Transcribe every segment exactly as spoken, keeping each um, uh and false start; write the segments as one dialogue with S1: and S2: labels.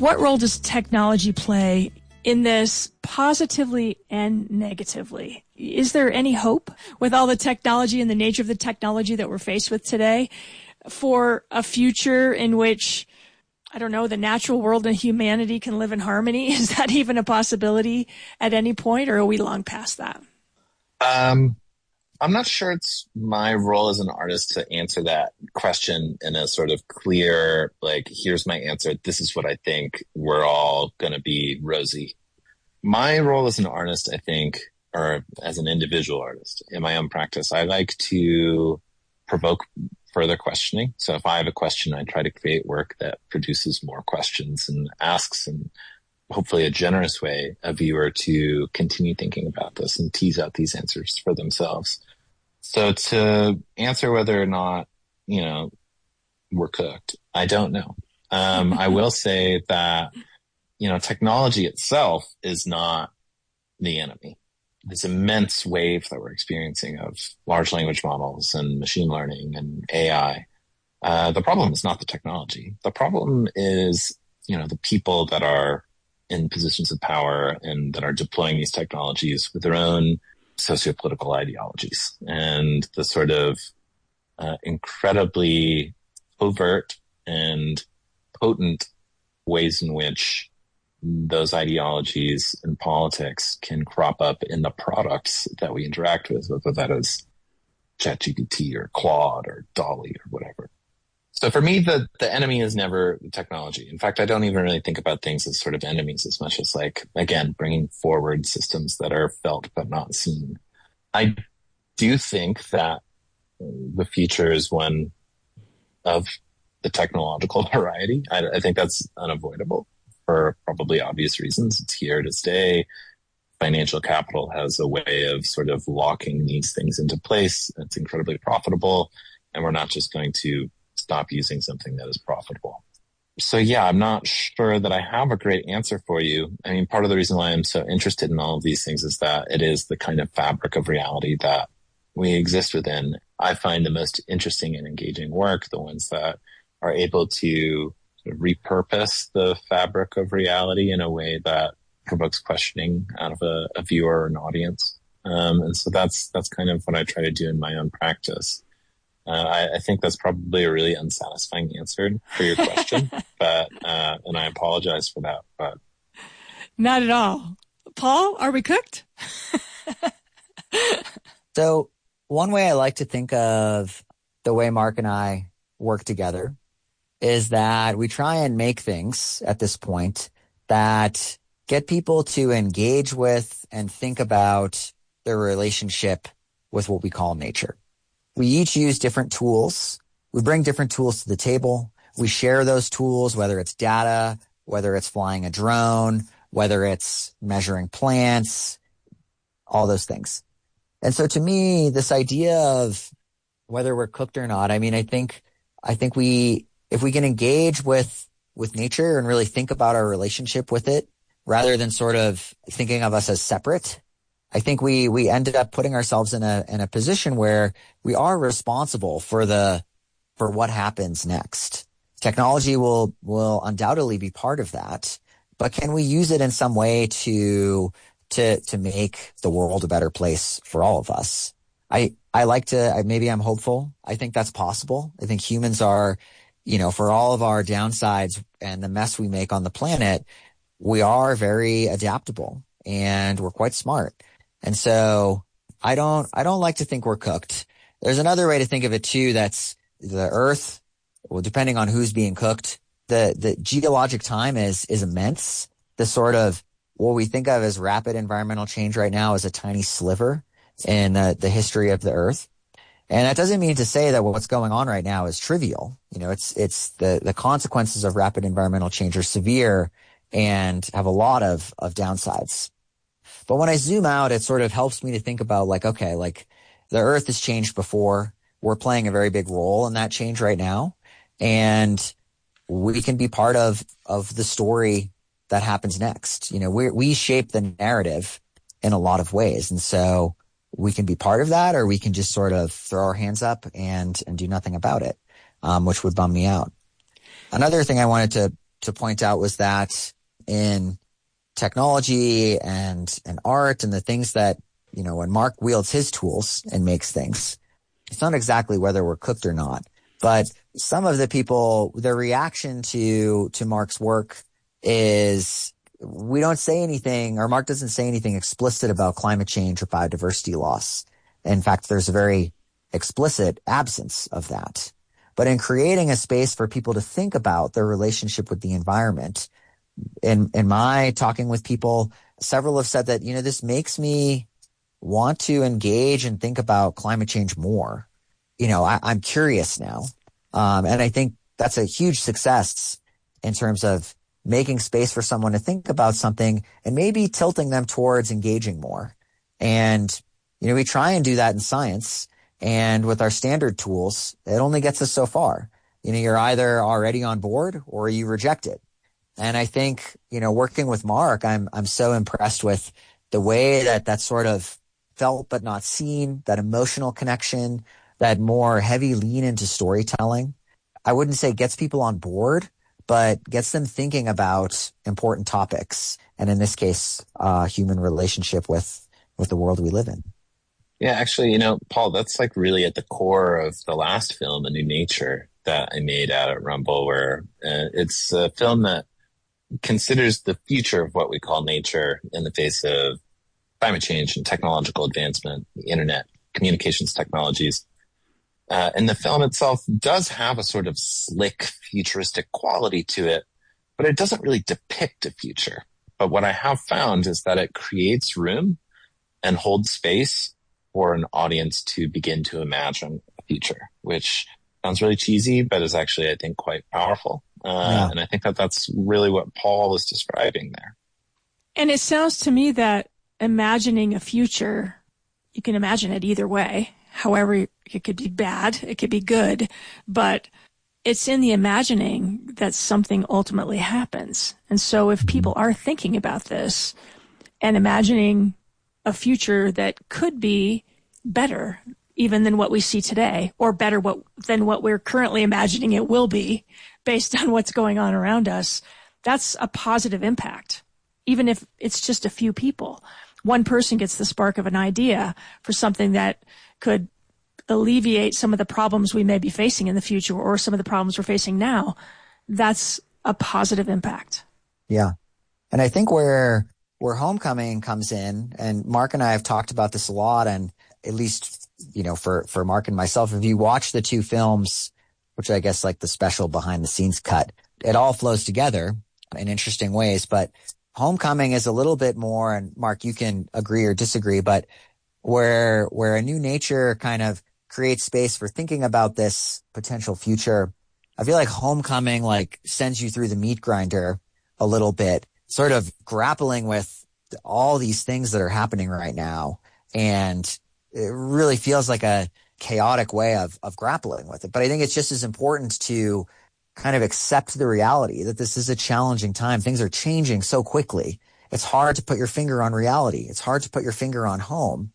S1: What role does technology play in this positively and negatively? Is there any hope with all the technology and the nature of the technology that we're faced with today for a future in which, I don't know, the natural world and humanity can live in harmony? Is that even a possibility at any point, or are we long past that?
S2: Um, I'm not sure it's my role as an artist to answer that question in a sort of clear, like, here's my answer. This is what I think. We're all going to be rosy. My role as an artist, I think, or as an individual artist in my own practice, I like to provoke further questioning. So if I have a question, I try to create work that produces more questions and asks, in hopefully a generous way, a viewer to continue thinking about this and tease out these answers for themselves. So to answer whether or not, you know, we're cooked, I don't know. Um, I will say that, you know, technology itself is not the enemy. This immense wave that we're experiencing of large language models and machine learning and A I, uh, the problem is not the technology. The problem is, you know, the people that are in positions of power and that are deploying these technologies with their own sociopolitical ideologies and the sort of uh, incredibly overt and potent ways in which those ideologies and politics can crop up in the products that we interact with, whether that is ChatGPT or Claude or DALL-E or whatever. So for me, the, the enemy is never the technology. In fact, I don't even really think about things as sort of enemies as much as, like, again, bringing forward systems that are felt but not seen. I do think that the future is one of the technological variety. I, I think that's unavoidable for probably obvious reasons. It's here to stay. Financial capital has a way of sort of locking these things into place. It's incredibly profitable, and we're not just going to stop using something that is profitable. So yeah, I'm not sure that I have a great answer for you. I mean, part of the reason why I'm so interested in all of these things is that it is the kind of fabric of reality that we exist within. I find the most interesting and engaging work, the ones that are able to sort of repurpose the fabric of reality in a way that provokes questioning out of a, a viewer or an audience. Um, and so that's, that's kind of what I try to do in my own practice. Uh, I, I think that's probably a really unsatisfying answer for your question, but, uh, and I apologize for that, but.
S1: Not at all. Paul, are we cooked?
S3: So one way I like to think of the way Mark and I work together is that we try and make things at this point that get people to engage with and think about their relationship with what we call nature. We each use different tools. We bring different tools to the table. We share those tools, whether it's data, whether it's flying a drone, whether it's measuring plants, all those things. And so to me, this idea of whether we're cooked or not, I mean, I think, I think we, if we can engage with, with nature and really think about our relationship with it, rather than sort of thinking of us as separate, I think we, we ended up putting ourselves in a, in a position where we are responsible for the, for what happens next. Technology will, will undoubtedly be part of that, but can we use it in some way to, to, to make the world a better place for all of us? I, I like to, I, maybe I'm hopeful. I think that's possible. I think humans are, you know, for all of our downsides and the mess we make on the planet, we are very adaptable and we're quite smart. And so I don't, I don't like to think we're cooked. There's another way to think of it too. That's the earth. Well, depending on who's being cooked, the, the geologic time is, is immense. The sort of what we think of as rapid environmental change right now is a tiny sliver in the, the history of the earth. And that doesn't mean to say that what's going on right now is trivial. You know, it's, it's the, the consequences of rapid environmental change are severe and have a lot of, of downsides. But when I zoom out, it sort of helps me to think about, like, okay, like the earth has changed before. We're playing a very big role in that change right now. And we can be part of, of the story that happens next. You know, we we shape the narrative in a lot of ways. And so we can be part of that, or we can just sort of throw our hands up and, and do nothing about it, um, which would bum me out. Another thing I wanted to, to point out was that in technology and, and art and the things that, you know, when Mark wields his tools and makes things, it's not exactly whether we're cooked or not, but some of the people, their reaction to, to Mark's work is we don't say anything, or Mark doesn't say anything explicit about climate change or biodiversity loss. In fact, there's a very explicit absence of that. But in creating a space for people to think about their relationship with the environment, in, in my talking with people, several have said that, you know, this makes me want to engage and think about climate change more. You know, I, I'm curious now. Um, and I think that's a huge success in terms of making space for someone to think about something and maybe tilting them towards engaging more. And, you know, we try and do that in science. And with our standard tools, it only gets us so far. You know, you're either already on board or you reject it. And I think, you know, working with Mark, I'm, I'm so impressed with the way that that sort of felt but not seen, that emotional connection, that more heavy lean into storytelling. I wouldn't say gets people on board, but gets them thinking about important topics. And in this case, uh, human relationship with, with the world we live in.
S2: Yeah, actually, you know, Paul, that's like really at the core of the last film, A New Nature, that I made out at Rumble, where uh, it's a film that considers the future of what we call nature in the face of climate change and technological advancement, the internet, communications technologies. Uh, and the film itself does have a sort of slick, futuristic quality to it, but it doesn't really depict a future. But what I have found is that it creates room and holds space for an audience to begin to imagine a future, which sounds really cheesy, but is actually, I think, quite powerful. Uh, yeah. And I think that that's really what Paul was describing there.
S1: And it sounds to me that imagining a future, you can imagine it either way. However, it could be bad, it could be good, but it's in the imagining that something ultimately happens. And so if people are thinking about this and imagining a future that could be better even than what we see today, or better what, than what we're currently imagining it will be based on what's going on around us, that's a positive impact. Even if it's just a few people, one person gets the spark of an idea for something that could alleviate some of the problems we may be facing in the future or some of the problems we're facing now. That's a positive impact.
S3: Yeah. And I think where, where Homecoming comes in, and Mark and I have talked about this a lot, and at least, you know, for, for Mark and myself, if you watch the two films, which I guess like the special behind the scenes cut, it all flows together in interesting ways. But Homecoming is a little bit more, and Mark, you can agree or disagree, but where, where A New Nature kind of creates space for thinking about this potential future, I feel like Homecoming like sends you through the meat grinder a little bit, sort of grappling with all these things that are happening right now. And it really feels like a chaotic way of, of grappling with it. But I think it's just as important to kind of accept the reality that this is a challenging time. Things are changing so quickly. It's hard to put your finger on reality. It's hard to put your finger on home.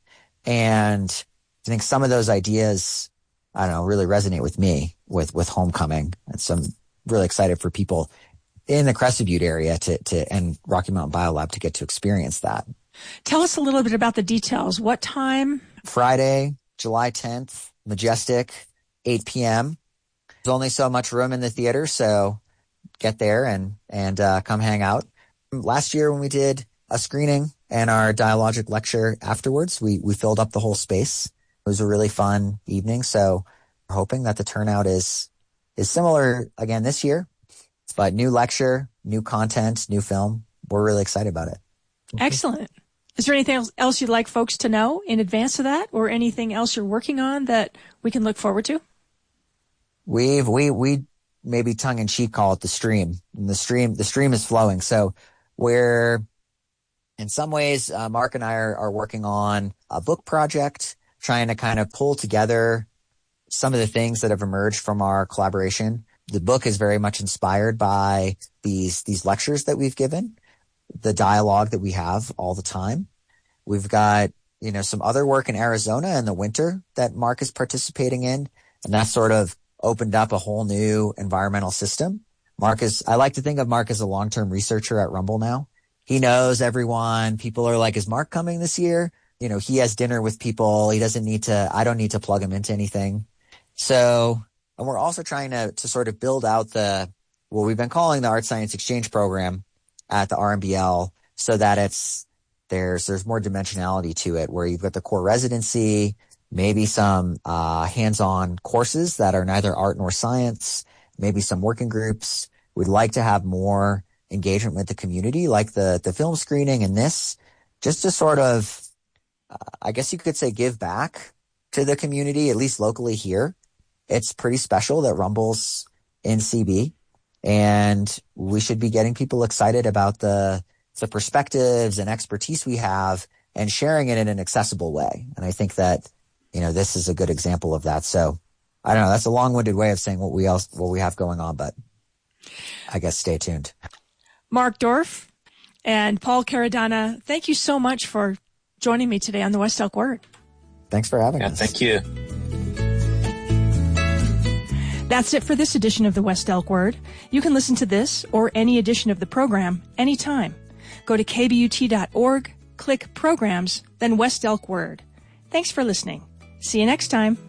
S3: And I think some of those ideas, I don't know, really resonate with me with, with Homecoming. And so I'm really excited for people in the Crested Butte area to, to, and Rocky Mountain Biolab to get to experience that.
S1: Tell us a little bit about the details. What time?
S3: Friday, July tenth, Majestic, eight p.m. There's only so much room in the theater, so get there and, and, uh, come hang out. Last year when we did a screening and our dialogic lecture afterwards, we, we filled up the whole space. It was a really fun evening. So we're hoping that the turnout is, is similar again this year, but new lecture, new content, new film. We're really excited about it.
S1: Excellent. Is there anything else you'd like folks to know in advance of that, or anything else you're working on that we can look forward to?
S3: We've, we, we maybe tongue in cheek call it the stream. And the stream, the stream is flowing. So we're, in some ways, uh, Mark and I are, are working on a book project, trying to kind of pull together some of the things that have emerged from our collaboration. The book is very much inspired by these, these lectures that we've given, the dialogue that we have all the time. We've got, you know, some other work in Arizona in the winter that Mark is participating in, and that sort of opened up a whole new environmental system Mark is, I like to think of Mark as a long-term researcher at Rumble now. He knows everyone. People are like, is Mark coming this year? You know, he has dinner with people. He doesn't need to, I don't need to plug him into anything. So, and we're also trying to, to sort of build out the, what we've been calling the Art Science Exchange Program at the R M B L so that it's, there's, there's more dimensionality to it where you've got the core residency, maybe some, uh, hands-on courses that are neither art nor science, maybe some working groups. We'd like to have more engagement with the community, like the, the film screening and this, just to sort of, uh, I guess you could say give back to the community, at least locally here. It's pretty special that Rumble's in C B, and we should be getting people excited about the, the perspectives and expertise we have and sharing it in an accessible way. And I think that, you know, this is a good example of that. So I don't know. That's a long-winded way of saying what we else, what we have going on, but I guess stay tuned.
S1: Mark Dorf and Paul Caradonna, thank you so much for joining me today on the West Elk Word.
S3: Thanks for having
S2: yeah,
S3: us.
S2: Thank you.
S1: That's it for this edition of the West Elk Word. You can listen to this or any edition of the program anytime. Go to K B U T dot org, click Programs, then West Elk Word. Thanks for listening. See you next time.